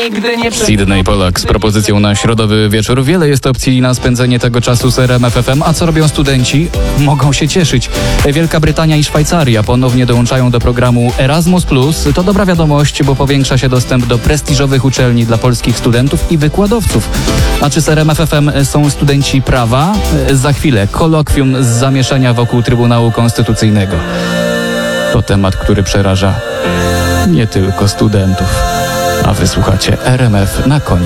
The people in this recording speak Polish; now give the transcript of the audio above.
nigdy nie Sydney Polak z propozycją na środowy wieczór. Wiele jest opcji na spędzenie tego czasu z RMF FM. A co robią studenci? Mogą się cieszyć. Wielka Brytania i Szwajcaria ponownie dołączają do programu Erasmus+. To dobra wiadomość, bo powiększa się dostęp do prestiżowych uczelni dla polskich studentów i wykładowców. A czy z RMF FM są studenci prawa? Za chwilę kolokwium z zamieszania wokół Trybunału Konstytucyjnego. To temat, który przeraża nie tylko studentów. A wysłuchacie RMF na koniec.